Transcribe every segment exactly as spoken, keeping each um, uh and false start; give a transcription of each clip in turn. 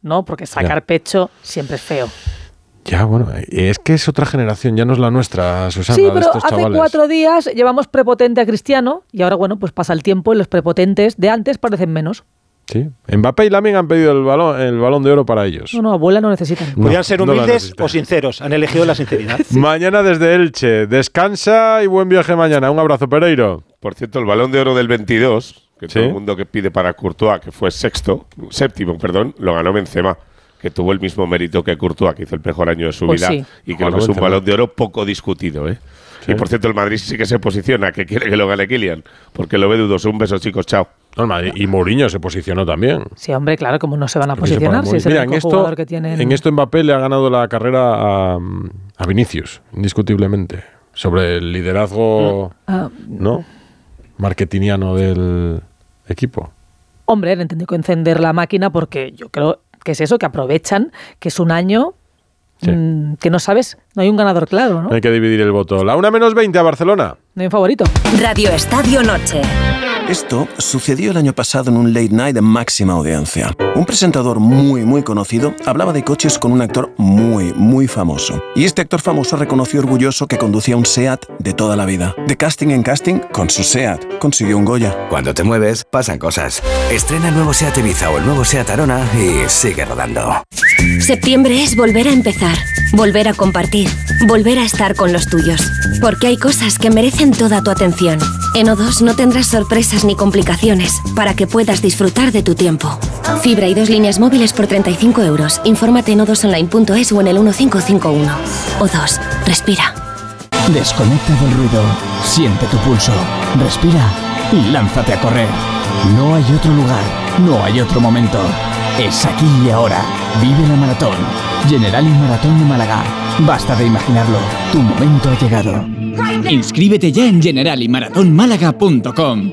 ¿no? Porque sacar ya. pecho siempre es feo. Ya, bueno, es que es otra generación, ya no es la nuestra, Susana, sí, de pero estos hace chavales. cuatro días llevamos prepotente a Cristiano y ahora, bueno, pues pasa el tiempo y los prepotentes de antes parecen menos. Sí, Mbappé y Lamine han pedido el balón, el balón de oro para ellos. No, no, abuela no necesitan. No, Podrían ser humildes no o sinceros, han elegido la sinceridad. Sí. Mañana desde Elche, descansa y buen viaje mañana. Un abrazo, Pereiro. Por cierto, el balón de oro del veintidós, que ¿sí? todo el mundo que pide para Courtois, que fue sexto, séptimo, perdón, lo ganó Benzema, que tuvo el mismo mérito que Courtois, que hizo el mejor año de su pues vida, sí. y creo bueno, que es un Benzema. balón de oro poco discutido, ¿eh? Sí. Y por cierto, el Madrid sí que se posiciona, que quiere que lo gane Kylian, porque lo ve dudoso. Un beso, chicos, chao. No, y Mourinho se posicionó también. Sí, hombre, claro, como no se van a posicionar si es el Mira, único en esto, jugador que tienen. En esto Mbappé le ha ganado la carrera a, a Vinicius, indiscutiblemente, sobre el liderazgo, ah, ¿no? marketingiano del equipo. Hombre, le entendió que encender la máquina porque yo creo que es eso, que aprovechan, que es un año sí. mmm, que no sabes, no hay un ganador claro, ¿no? Hay que dividir el voto. La una menos veinte a Barcelona. No hay un favorito. Radio Estadio Noche. Esto sucedió el año pasado en un late night de máxima audiencia. Un presentador muy, muy conocido hablaba de coches con un actor muy, muy famoso. Y este actor famoso reconoció orgulloso que conducía un SEAT de toda la vida. De casting en casting, con su SEAT consiguió un Goya. Cuando te mueves, pasan cosas. Estrena el nuevo SEAT Ibiza o el nuevo SEAT Arona y sigue rodando. Septiembre es volver a empezar, volver a compartir, volver a estar con los tuyos. Porque hay cosas que merecen toda tu atención. En O dos no tendrás sorpresas ni complicaciones para que puedas disfrutar de tu tiempo. Fibra y dos líneas móviles por treinta y cinco euros. Infórmate en o dos online punto es o en el uno cinco cinco uno. O dos, respira. Desconecta del ruido, siente tu pulso, respira y lánzate a correr. No hay otro lugar, no hay otro momento. Es aquí y ahora. Vive la maratón. Generali Maratón de Málaga. Basta de imaginarlo. Tu momento ha llegado. Inscríbete ya en generali maratón málaga punto com.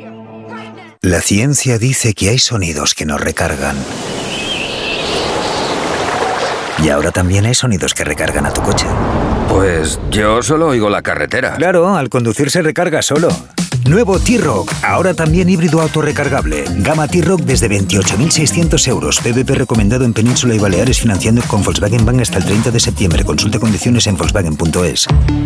La ciencia dice que hay sonidos que nos recargan. Y ahora también hay sonidos que recargan a tu coche. Pues yo solo oigo la carretera. Claro, al conducir se recarga solo. Nuevo T-Roc, ahora también híbrido autorrecargable. Gama T-Roc desde veintiocho mil seiscientos euros. P V P recomendado en Península y Baleares financiando con Volkswagen Bank hasta el treinta de septiembre. Consulta condiciones en volkswagen punto es.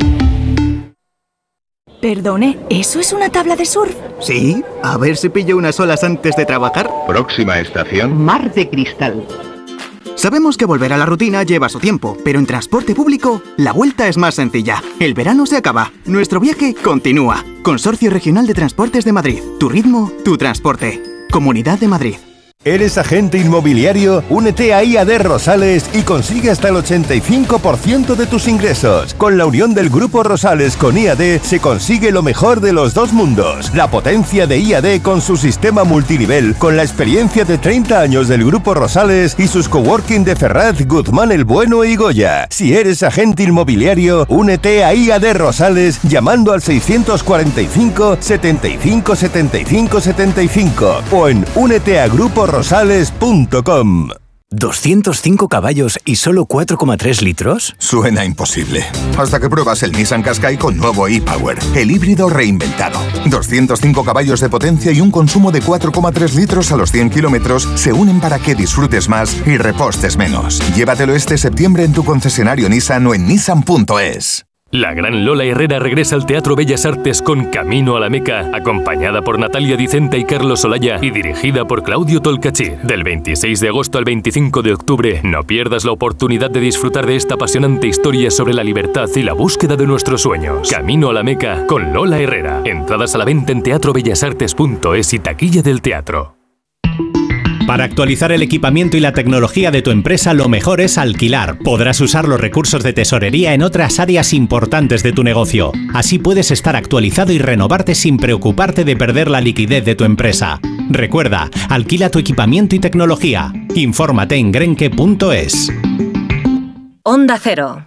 Perdone, ¿eso es una tabla de surf? Sí, a ver si pillo unas olas antes de trabajar. Próxima estación. Mar de Cristal. Sabemos que volver a la rutina lleva su tiempo, pero en transporte público la vuelta es más sencilla. El verano se acaba, nuestro viaje continúa. Consorcio Regional de Transportes de Madrid. Tu ritmo, tu transporte. Comunidad de Madrid. ¿Eres agente inmobiliario? Únete a I A D Rosales y consigue hasta el ochenta y cinco por ciento de tus ingresos. Con la unión del Grupo Rosales con I A D se consigue lo mejor de los dos mundos. La potencia de I A D con su sistema multinivel, con la experiencia de treinta años del Grupo Rosales y sus coworking de Ferraz, Guzmán el Bueno y Goya. Si eres agente inmobiliario, únete a I A D Rosales llamando al seiscientos cuarenta y cinco, setenta y cinco, setenta y cinco, setenta y cinco o en únete a grupo rosales punto com. ¿doscientos cinco caballos y solo cuatro coma tres litros? Suena imposible. Hasta que pruebas el Nissan Qashqai con nuevo e-Power, el híbrido reinventado. doscientos cinco caballos de potencia y un consumo de cuatro coma tres litros a los cien kilómetros se unen para que disfrutes más y repostes menos. Llévatelo este septiembre en tu concesionario Nissan o en nissan punto es. La gran Lola Herrera regresa al Teatro Bellas Artes con Camino a la Meca, acompañada por Natalia Dicenta y Carlos Olaya y dirigida por Claudio Tolcachir. Del veintiséis de agosto al veinticinco de octubre, no pierdas la oportunidad de disfrutar de esta apasionante historia sobre la libertad y la búsqueda de nuestros sueños. Camino a la Meca con Lola Herrera. Entradas a la venta en teatro bellas artes punto es y taquilla del teatro. Para actualizar el equipamiento y la tecnología de tu empresa, lo mejor es alquilar. Podrás usar los recursos de tesorería en otras áreas importantes de tu negocio. Así puedes estar actualizado y renovarte sin preocuparte de perder la liquidez de tu empresa. Recuerda, alquila tu equipamiento y tecnología. Infórmate en grenke punto es. Onda Cero.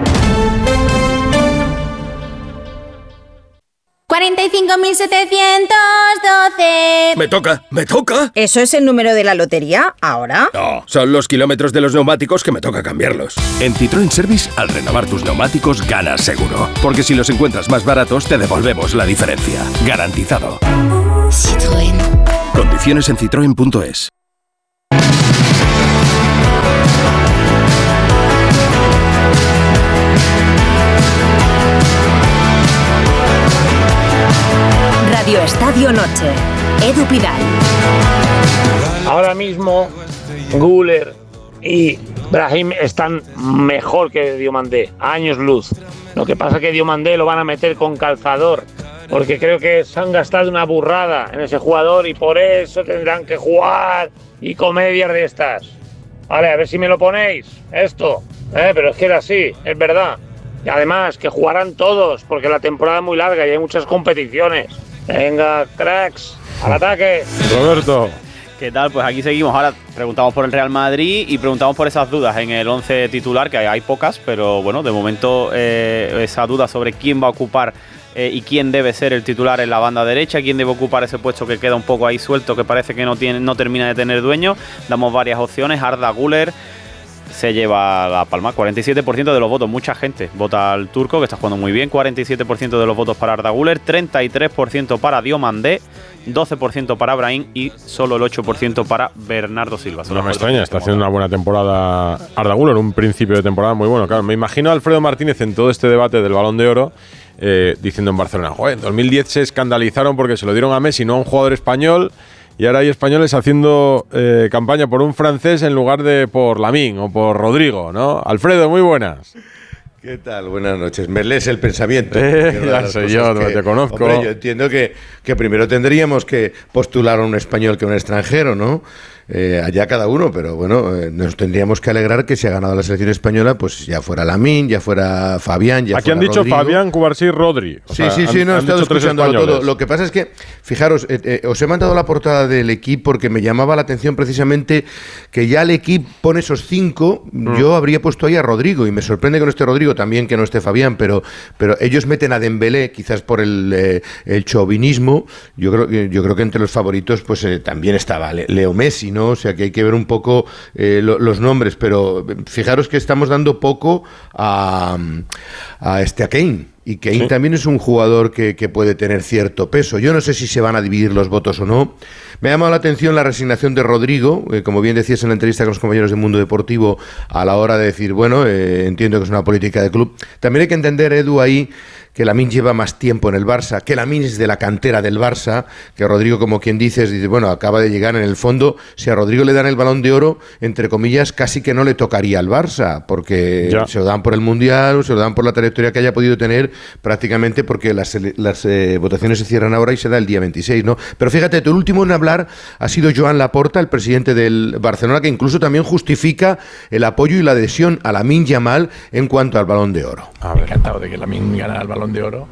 cuarenta y cinco mil setecientos doce. Me toca, me toca. ¿Eso es el número de la lotería ahora? No, son los kilómetros de los neumáticos que me toca cambiarlos. En Citroën Service, al renovar tus neumáticos, ganas seguro. Porque si los encuentras más baratos, te devolvemos la diferencia. Garantizado. Citroën. Condiciones en citroen punto es. Estadio Noche. Edu Pidal. Ahora mismo, Güler y Brahim están mejor que Diomandé, a años luz. Lo que pasa es que Diomandé lo van a meter con calzador, porque creo que se han gastado una burrada en ese jugador y por eso tendrán que jugar y comedias de estas. Vale, a ver si me lo ponéis, esto, ¿eh? Pero es que era así, es verdad. Y además, que jugarán todos, porque la temporada es muy larga y hay muchas competiciones. Venga, cracks, al ataque. Roberto. ¿Qué tal? Pues aquí seguimos. Ahora preguntamos por el Real Madrid y preguntamos por esas dudas en el once titular, que hay pocas, pero bueno, de momento eh, esa duda sobre quién va a ocupar eh, y quién debe ser el titular en la banda derecha, quién debe ocupar ese puesto que queda un poco ahí suelto, que parece que no tiene, no termina de tener dueño. Damos varias opciones. Arda Güler se lleva la palma, cuarenta y siete por ciento de los votos, mucha gente vota al turco, que está jugando muy bien, cuarenta y siete por ciento de los votos para Arda Güler, treinta y tres por ciento para Diomandé, doce por ciento para Brahim y solo el ocho por ciento para Bernardo Silva. No me extraña, está haciendo una buena temporada Arda Güler, un principio de temporada muy bueno. Claro, me imagino a Alfredo Martínez en todo este debate del Balón de Oro, eh, diciendo en Barcelona, joder, en dos mil diez se escandalizaron porque se lo dieron a Messi, no a un jugador español. Y ahora hay españoles haciendo eh, campaña por un francés en lugar de por Lamine o por Rodrigo, ¿no? Alfredo, muy buenas. ¿Qué tal? Buenas noches. Me lees el pensamiento. Eh, ya sé yo, que, te conozco. Hombre, yo entiendo que, que primero tendríamos que postular a un español que a un extranjero, ¿no? Eh, allá cada uno, pero bueno, eh, nos tendríamos que alegrar que si ha ganado la selección española, pues ya fuera Lamine, ya fuera Fabián, ya Aquí fuera han dicho Rodrigo. Fabián, Cubarsí, Rodri. O sí, sea, sí, sí, han, no, he estado escuchándolo todo. Lo que pasa es que, fijaros, eh, eh, os he mandado la portada del equipo porque me llamaba la atención precisamente que ya el equipo pone esos cinco, mm. yo habría puesto ahí a Rodrigo, y me sorprende que no esté Rodrigo, también que no esté Fabián, pero, pero ellos meten a Dembélé, quizás por el, eh, el chauvinismo. Yo creo, yo creo que entre los favoritos pues eh, también estaba Leo Messi, ¿no? O sea que hay que ver un poco eh, lo, los nombres, pero fijaros que estamos dando poco a, a este a Kane. Y Kane sí. también es un jugador que, que puede tener cierto peso. Yo no sé si se van a dividir los votos o no. Me ha llamado la atención la resignación de Rodrigo, eh, como bien decías en la entrevista con los compañeros de Mundo Deportivo, a la hora de decir, bueno, eh, entiendo que es una política de club. También hay que entender, Edu, ahí que Lamine lleva más tiempo en el Barça, que Lamine es de la cantera del Barça, que Rodrigo, como quien dices, dice, bueno, acaba de llegar en el fondo. Si a Rodrigo le dan el Balón de Oro, entre comillas, casi que no le tocaría al Barça, porque ya. se lo dan por el Mundial, se lo dan por la trayectoria que haya podido tener, prácticamente porque las, las eh, votaciones se cierran ahora y se da el día veintiséis, ¿no? Pero fíjate, el último en hablar ha sido Joan Laporta, el presidente del Barcelona, que incluso también justifica el apoyo y la adhesión a Lamine Yamal en cuanto al Balón de Oro. A ver, encantado de que Lamine ganara el Balón de Oro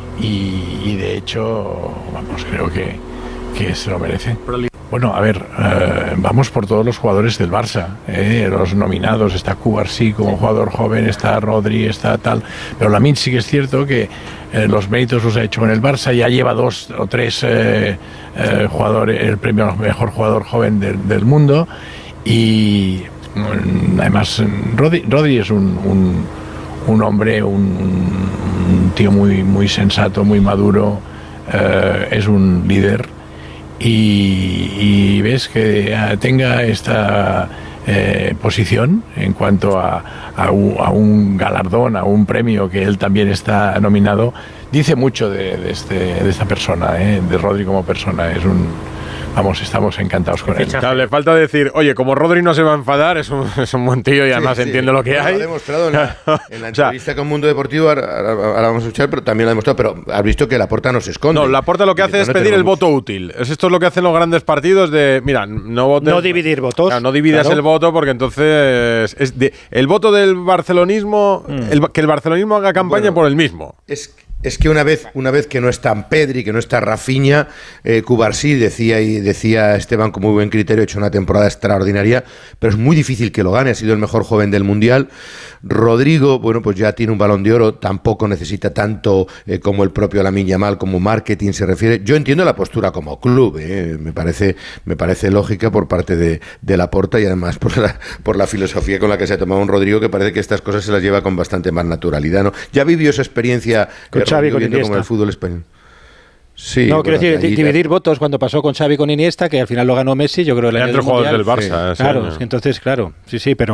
y, y de hecho, vamos, creo que, que se lo merece. Bueno, a ver, eh, vamos por todos los jugadores del Barça, eh, los nominados. Está Cubarsí como jugador joven, está Rodri, está tal, pero Lamine sí que es cierto que eh, los méritos los ha hecho en el Barça, ya lleva dos o tres eh, eh, jugadores, el premio al mejor jugador joven del, del mundo, y mm, además Rodri, Rodri es un, un, un hombre, un, un tío muy, muy sensato, muy maduro, eh, es un líder. Y, y ves que tenga esta eh, posición en cuanto a, a, un, a un galardón, a un premio que él también está nominado, dice mucho de, de, este, de esta persona, eh, de Rodri como persona. Es un, vamos, estamos encantados con él. Claro, le falta decir, oye, como Rodri no se va a enfadar, es un, es un buen tío y además sí, sí. entiende lo que bueno, hay. Lo ha demostrado en la, en la entrevista o sea, con Mundo Deportivo, ahora, ahora, ahora vamos a escuchar, pero también lo ha demostrado, pero has visto que Laporta no se esconde. No, Laporta lo que hace es pedir el voto útil. Esto es lo que hacen los grandes partidos de, mira, no votes, no dividir votos. Claro, no dividas claro. el voto porque entonces es de, el voto del barcelonismo, mm. el, que el barcelonismo haga campaña bueno, por el mismo. Es Es que una vez, una vez que no está Pedri, que no está Rafinha, eh, Cubarsí decía y decía Esteban con muy buen criterio, ha hecho una temporada extraordinaria, pero es muy difícil que lo gane, ha sido el mejor joven del Mundial. Rodrigo, bueno, pues ya tiene un Balón de Oro, tampoco necesita tanto eh, como el propio Lamine Yamal, como marketing se refiere. Yo entiendo la postura como club, eh, me parece, me parece lógica por parte de, de Laporta y además por la, por la filosofía con la que se ha tomado un Rodrigo, que parece que estas cosas se las lleva con bastante más naturalidad, ¿no? Ya vivió esa experiencia con Xavi, con viendo como el fútbol español. Sí, no, quiero bueno, decir, dividir votos cuando pasó con Xavi con Iniesta, que al final lo ganó Messi, yo creo el año del Mundial. Jugadores del Barça. Sí. Claro, entonces, claro, sí, sí, pero